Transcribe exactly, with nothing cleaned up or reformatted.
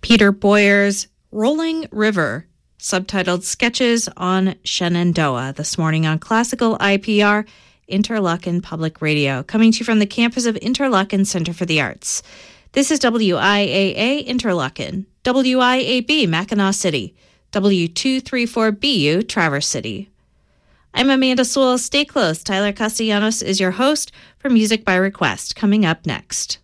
Peter Boyer's Rolling River, subtitled Sketches on Shenandoah, this morning on Classical I P R, Interlochen Public Radio, coming to you from the campus of Interlochen Center for the Arts. This is W I A A Interlochen, W I A B Mackinac City, W two thirty-four B U Traverse City. I'm Amanda Sewell. Stay close. Tyler Castellanos is your host for Music by Request, coming up next.